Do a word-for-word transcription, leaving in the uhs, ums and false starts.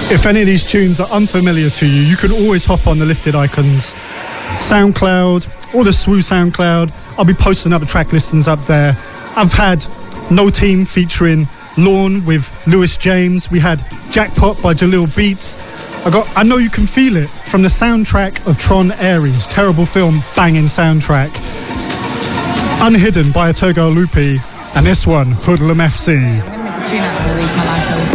If any of these tunes are unfamiliar to you, you can always hop on the Lifted Icons SoundCloud or the S W O SoundCloud. I'll be posting up the track listings up there. I've had No Team featuring Lawn with Lewis James. We had Jackpot by Jalil Beats. I got I Know You Can Feel It from the soundtrack of Tron Ares. Terrible film, banging soundtrack. Unhidden by Aturgo Lupi. And this one, Hoodlum F C. I'm going to make a tune out of Louise Malato.